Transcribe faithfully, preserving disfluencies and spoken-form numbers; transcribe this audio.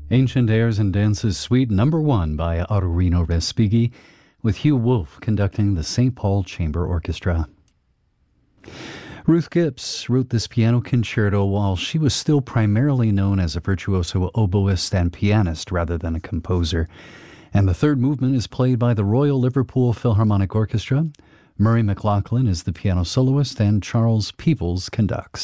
Ancient Airs and Dances Suite Number One by Arduino Respighi, with Hugh Wolf conducting the Saint Paul Chamber Orchestra. Ruth Gibbs wrote this piano concerto while she was still primarily known as a virtuoso oboist and pianist rather than a composer. And the third movement is played by the Royal Liverpool Philharmonic Orchestra. Murray McLaughlin is the piano soloist and Charles Peebles conducts.